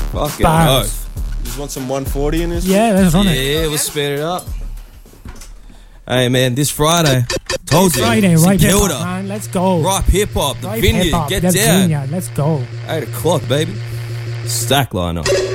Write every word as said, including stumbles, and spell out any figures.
Fucking Bars. oath. You just want some one forty in this? Yeah, let's run it. Yeah, we'll speed it up. Hey, man, this Friday. Told you. Friday, St right hip Kilda. hop, man. Let's go. Ripe hip hop. The Right vineyard. hip hop. Get The down. vineyard. Let's go. Eight o'clock, baby. Stack line up.